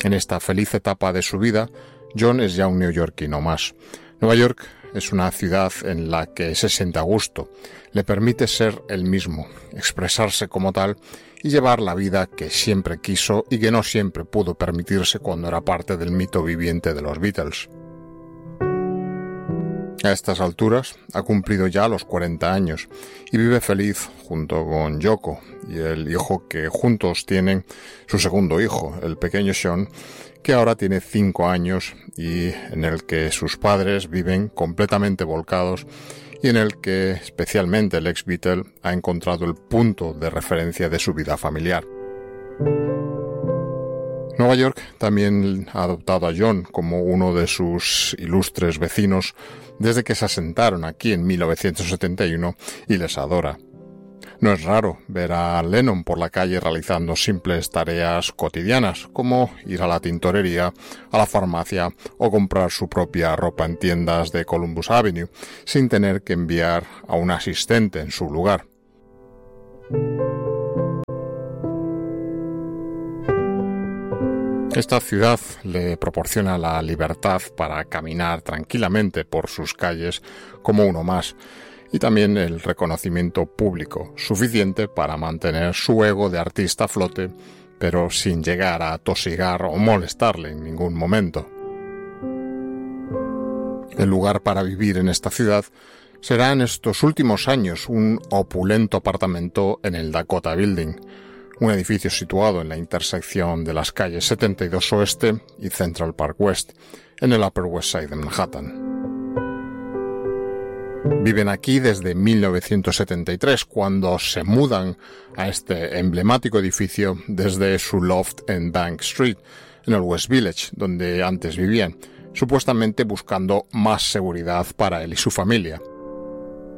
En esta feliz etapa de su vida, John es ya un neoyorquino más. Nueva York es una ciudad en la que se siente a gusto, le permite ser él mismo, expresarse como tal y llevar la vida que siempre quiso y que no siempre pudo permitirse cuando era parte del mito viviente de los Beatles. A estas alturas ha cumplido ya los 40 años y vive feliz junto con Yoko y el hijo que juntos tienen, su segundo hijo, el pequeño Sean, que ahora tiene 5 años y en el que sus padres viven completamente volcados y en el que especialmente el ex Beatle ha encontrado el punto de referencia de su vida familiar. Nueva York también ha adoptado a John como uno de sus ilustres vecinos desde que se asentaron aquí en 1971 y les adora. No es raro ver a Lennon por la calle realizando simples tareas cotidianas, como ir a la tintorería, a la farmacia o comprar su propia ropa en tiendas de Columbus Avenue, sin tener que enviar a un asistente en su lugar. Esta ciudad le proporciona la libertad para caminar tranquilamente por sus calles como uno más, y también el reconocimiento público suficiente para mantener su ego de artista a flote, pero sin llegar a tosigar o molestarle en ningún momento. El lugar para vivir en esta ciudad será en estos últimos años un opulento apartamento en el Dakota Building, un edificio situado en la intersección de las calles 72 Oeste y Central Park West, en el Upper West Side de Manhattan. Viven aquí desde 1973, cuando se mudan a este emblemático edificio desde su loft en Bank Street, en el West Village, donde antes vivían, supuestamente buscando más seguridad para él y su familia.